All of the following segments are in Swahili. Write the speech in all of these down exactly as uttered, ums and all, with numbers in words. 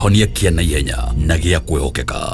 honia kiana yenya na gia kwehokeka.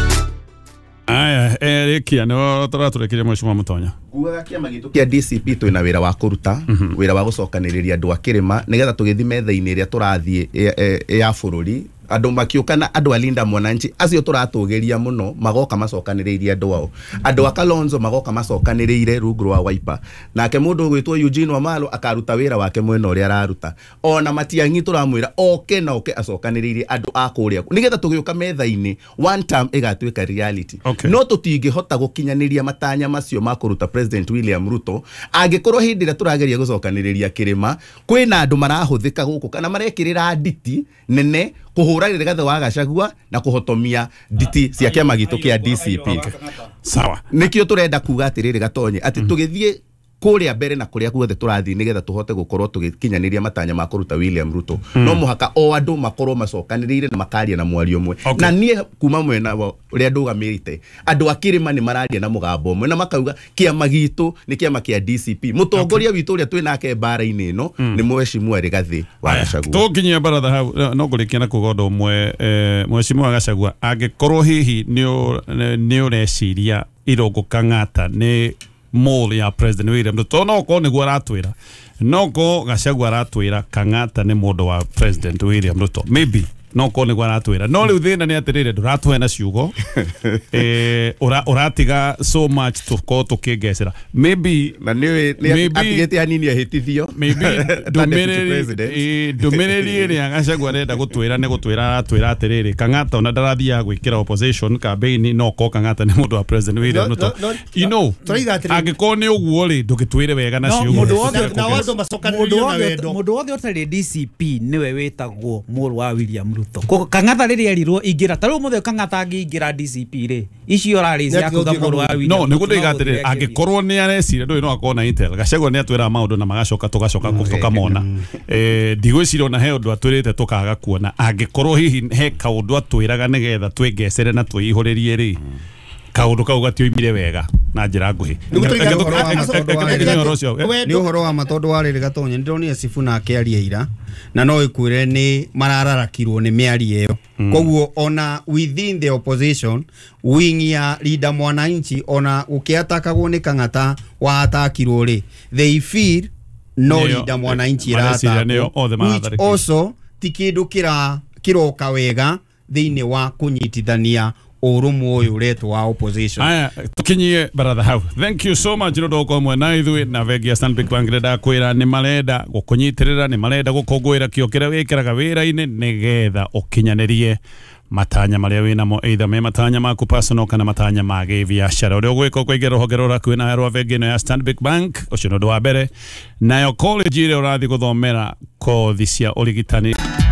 Aya, eh kia no turaturekiria Mheshimiwa Mutonya. Kugaga kiama gitu kia D C P twina wira wa kuruta, wira wa gucokaniriria andu a kirima nigetha tugithime metha-ini iria turathie ya bururi andu makiukana andu alinda mwananchi acio turatugeria muno magoka macokaniriria andu ao andu a Kalonzo magoka macokaniriire rungu rwa Wiper nake mundu gwitwo Eugene Wamalwa akaruta wira wake mwena uria araruta ona matiangi turamwira oke na oke acokaniririe andu a kuria nigetha tugiuka metha-ini one term igatuika reality. Okay. No tutingihota gukinyaniria matanya macio makuruta President William Ruto angikorwo hindi ria turageria gucokaniriria kirima kwina andu marahuthika guku kana marekirira nditi nene kuhuragirira gathe wa Gachagua na kuhotomia nditi cia kiama gitu kia D C P. Sawa. Nikio turenda kuga atiriri Gatonye ati tugithie kuria mbere na kuria guothe turathi nigetha tuhote gukorwo tugikinyaniria matanya ma kuruta William Ruto. Mm. No muhaka o andu makorwo macokaniriire na makaria na mwari umwe. Okay. Na nie kuma mwena uria ndugamirite andu akirima ni mararia na mugambo umwe na makauga kiama gitu ni kiama kia D C P. Mutongoria okay. witu uria twinake bara-ini ino mm. ni Mheshimiwa Rigathi wa Gachagua. Tukinyia baratha hau no ngurikia na kugondo umwe eh, Mheshimiwa Gachagua angikorwo hihi ni ni ureciria irongo kang'ata ni mole ya President William Ruto no ko ni gwaratwira no ko Gachagua aratwira kang'ata ni mundu wa President William Ruto maybe no ko ni gwaratwira no riu thina ni atirire nduratwe na ciugo eh ora oratiga so much to ko to kigecera maybe na ni ni atigete anini ahitithio maybe domineri domineri ni Gachagua renda gutwira ni gutwira aratwira atirire kang'ata ona ndarathia gwikira opposition campaign no ko kang'ata ni mundu wa President William Ruto you know agiko ni uguo ri ndugitwire wega na ciugo mundu wothe na watu macokaniririo na wendo mundu wothe utari D C P niwe witagwo muru wa William Ruto ko kang'ata riri erirwo ingira taru muthe kang'ata angiingira D C P ri icio rari cia kuga muru wa William no niguo ndigatirire angikorwo ni arecire ndui no akona intel Gachagua ni atwira maundu na magacoka tugacoka tukamona eh ndigwicira ona he undu atwirite tukaga kuona angikorwo hihi he kaundu atwiraga nigetha twengecere na twihuririe ri kaundu kau gatioimire wega na njira nguhi ni uhoro wa matondu wa riri Gatonye ndironire Sifuna akiaria ira na no ikwire ni marararakirwo ni miari iyo koguo ona within the opposition wing ya leader mwananchi ona ukiatakagwo ni kang'ata wa atakirwo ri they feel no leader mwananchi rata which also tikindu kira kiroka wega thiini wa kunyitithania urumu uyu retu wa opposition. Aya tukinyie baratha hau thank you so much no ko mwe na ithui na vengia Stanbic Bank reda kwira ni marenda gukunyitirira ni marenda gukongwira kio kira wikiraga wira-ini nigetha ukinyanirie matanya maria wina mo either me matanya maku personal kana matanya ma gibiashara uria gwiko kwigera rugero raku na rwa vengia no ya Stanbic Bank ucio ndo wa mbere nayo college ile urathi guthomera kothi cia urigitani